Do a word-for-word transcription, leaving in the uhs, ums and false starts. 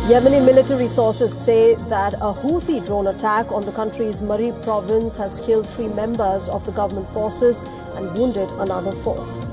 Yemeni military sources say that a Houthi drone attack on the country's Marib province has killed three members of the government forces and wounded another four.